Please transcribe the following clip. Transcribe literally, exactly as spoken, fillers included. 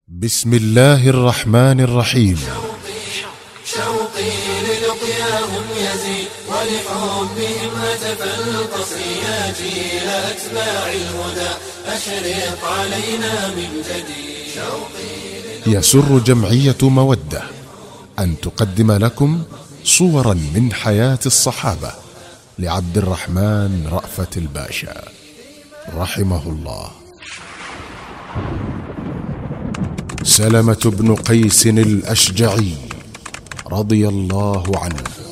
بسم الله الرحمن الرحيم. شوقي للقياهم يزيد ولحبهم هتف القصر يا جيل أتباع الهدى أشرق علينا من جديد. يسر جمعية مودة أن تقدم لكم صورا من حياة الصحابة لعبد الرحمن رأفت الباشا رحمه الله. سلمة بن قيس الأشجعي رضي الله عنه